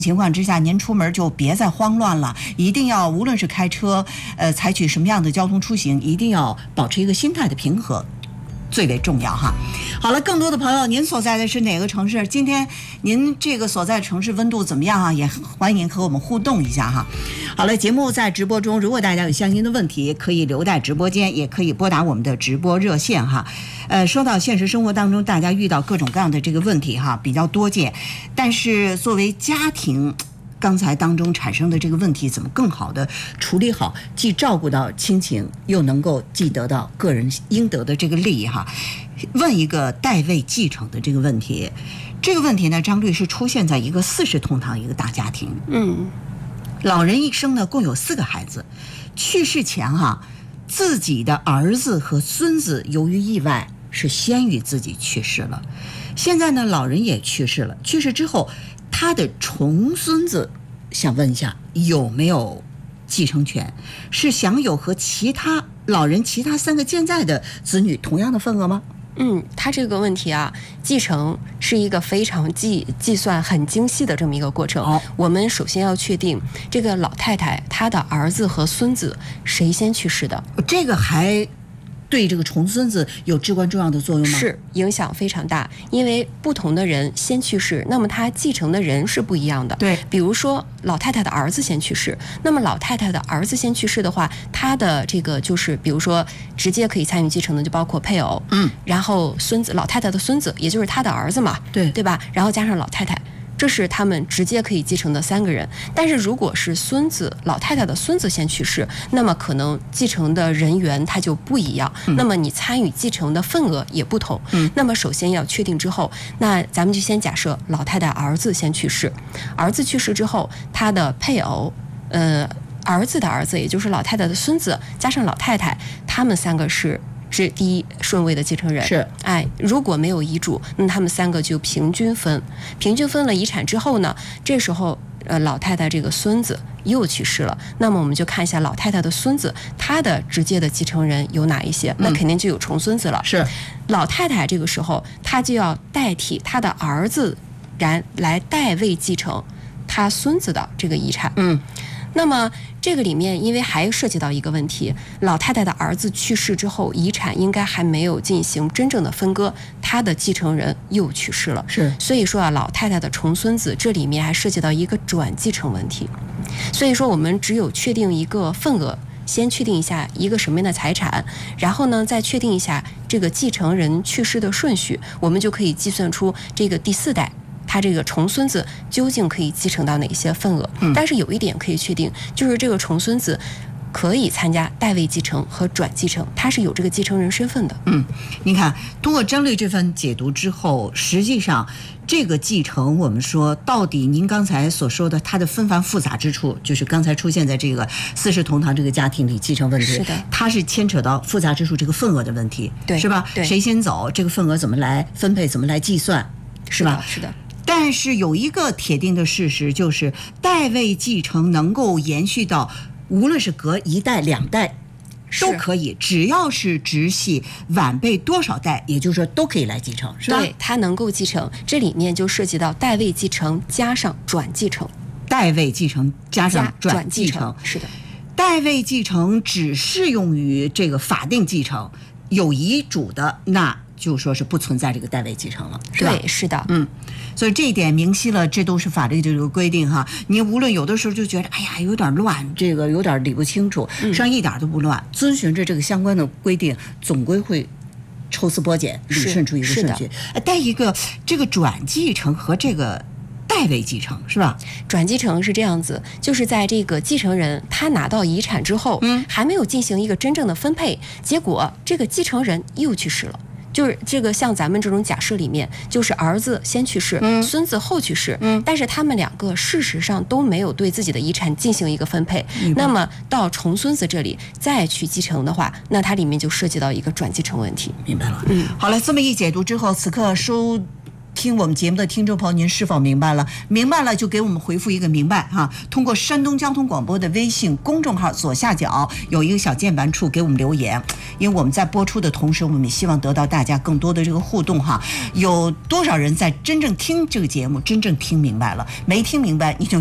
情况之下，您出门就别再慌乱了，一定要无论是开车，采取什么样的交通出行，一定要保持一个心态的平和，最为重要哈。好了，更多的朋友，您所在的是哪个城市？今天您这个所在的城市温度怎么样啊？也欢迎和我们互动一下哈。好了，节目在直播中，如果大家有相应的问题，可以留在直播间，也可以拨打我们的直播热线哈。说到现实生活当中，大家遇到各种各样的这个问题哈，比较多见，但是作为家庭，刚才当中产生的这个问题，怎么更好的处理好，既照顾到亲情，又能够既得到个人应得的这个利益哈？问一个代位继承的这个问题，这个问题呢，张律师出现在一个40同堂一个大家庭，老人一生呢共有4个孩子，去世前哈，自己的儿子和孙子由于意外是先于自己去世了，现在呢老人也去世了，去世之后，他的重孙子想问一下有没有继承权，是享有和其他老人其他3个健在的子女同样的份额吗？ 他这个问题啊，继承是一个非常计算很精细的这么一个过程。我们首先要确定这个老太太她的儿子和孙子谁先去世的， 这个还对这个重孙子有至关重要的作用吗？ 是，影响非常大，因为不同的人先去世，那么他继承的人是不一样的。 对， 比如说老太太的儿子先去世，那么老太太的儿子先去世的话，他的这个就是比如说直接可以参与继承的就包括配偶，然后孙子，老太太的孙子，也就是他的儿子嘛，对吧？然后加上老太太。这是他们直接可以继承的3个人，但是如果是孙子，老太太的孙子先去世，那么可能继承的人员他就不一样，那么你参与继承的份额也不同。那么首先要确定之后，那咱们就先假设老太太儿子先去世，儿子去世之后，他的配偶，儿子的儿子，也就是老太太的孙子加上老太太，他们3个是第一顺位的继承人。 是， 如果没有遗嘱，那他们3个就平均分了遗产之后呢，这时候老太太这个孙子又去世了，那么我们就看一下老太太的孙子，他的直接的继承人有哪一些？那肯定就有重孙子了。 是， 老太太这个时候，她就要代替她的儿子来代位继承他孙子的这个遗产。那么这个里面，因为还涉及到一个问题，老太太的儿子去世之后，遗产应该还没有进行真正的分割，他的继承人又去世了。 是， 所以说啊，老太太的重孙子这里面还涉及到一个转继承问题。所以说，我们只有确定一个份额，先确定一下一个什么样的财产，然后呢，再确定一下这个继承人去世的顺序，我们就可以计算出这个第4代。他这个重孙子究竟可以继承到哪些份额？但是有一点可以确定，就是这个重孙子可以参加代位继承和转继承，他是有这个继承人身份的。 您看，通过张律这份解读之后，实际上这个继承，我们说到底，您刚才所说的它的纷繁复杂之处，就是刚才出现在这个40同堂这个家庭里继承问题， 是的， 它是牵扯到复杂之处这个份额的问题， 对， 是吧？ 对， 谁先走，这个份额怎么来分配，怎么来计算，是吧？ 是的。 但是有一个铁定的事实，就是代位继承能够延续到无论是隔1代2代都可以，只要是直系晚辈多少代，也就是说都可以来继承，是吧？ 对，它能够继承，这里面就涉及到代位继承加上转继承， 代位继承加上转继承， 是的。 代位继承只适用于这个法定继承，有遗嘱的那就说是不存在这个代位继承了，是吧？ 对，是的。 所以这一点明晰了，这都是法律的这个规定哈。你无论有的时候就觉得哎呀有点乱，这个有点理不清楚，实际上一点都不乱，遵循着这个相关的规定，总归会抽丝剥茧，理顺出一个顺序。再一个，这个转继承和这个代位继承是吧？ 转继承是这样子，就是在这个继承人他拿到遗产之后，还没有进行一个真正的分配，结果这个继承人又去世了。就是这个像咱们这种假设里面，就是儿子先去世，孙子后去世，但是他们2个事实上都没有对自己的遗产进行一个分配，那么到重孙子这里再去继承的话，那它里面就涉及到一个转继承问题。 明白了。好了，这么一解读之后，此刻收听我们节目的听众朋友，您是否明白了？明白了就给我们回复一个明白哈。通过山东交通广播的微信公众号左下角有一个小键盘处给我们留言，因为我们在播出的同时，我们也希望得到大家更多的这个互动哈。有多少人在真正听这个节目，真正听明白了？没听明白你就